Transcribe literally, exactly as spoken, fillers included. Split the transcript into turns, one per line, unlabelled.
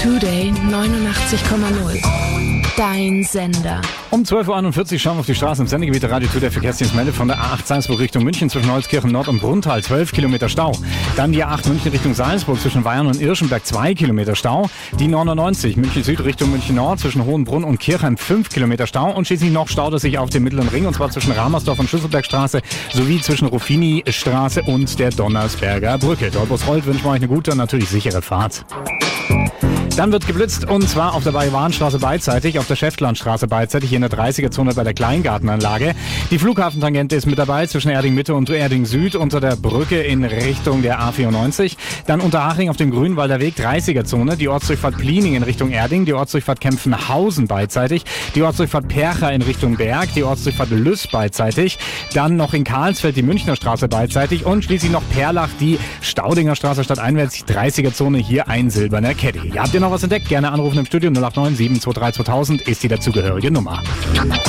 Today neunundachtzig Komma null. Dein Sender.
Um zwölf Uhr einundvierzig schauen wir auf die Straßen im Sendegebiet der Radio Tour der Verkehrsdienst meldet von der A acht Salzburg Richtung München zwischen Holzkirchen Nord und Brunnthal zwölf Kilometer Stau. Dann die A acht München Richtung Salzburg zwischen Weyern und Irschenberg zwei Kilometer Stau. Die neunundneunzig München Süd Richtung München Nord zwischen Hohenbrunn und Kirchheim fünf Kilometer Stau. Und schließlich noch staut es sich auf dem Mittleren Ring und zwar zwischen Ramersdorf und Schlüsselbergstraße sowie zwischen Ruffini-Straße und der Donnersberger Brücke. Dort, wo es rollt, wünschen wir euch eine gute und natürlich sichere Fahrt. Dann wird geblitzt und zwar auf der Baywahnstraße beidseitig, auf der Schäftlandstraße beidseitig, hier in der dreißiger-Zone bei der Kleingartenanlage. Die Flughafentangente ist mit dabei zwischen Erding Mitte und Erding Süd unter der Brücke in Richtung der A vierundneunzig. Dann Unterhaching auf dem Grünwalder Weg, dreißiger-Zone, die Ortsdurchfahrt Pliening in Richtung Erding, die Ortsdurchfahrt Kempfenhausen beidseitig, die Ortsdurchfahrt Percha in Richtung Berg, die Ortsdurchfahrt Lüss beidseitig, dann noch in Karlsfeld die Münchner Straße beidseitig und schließlich noch Perlach, die Staudinger Straße stadteinwärts, dreißiger-Zone, hier ein silberner Caddy. Ja, habt ihr noch was entdeckt? Gerne anrufen im Studio null acht neun sieben zwei drei zweitausend ist die dazugehörige Nummer.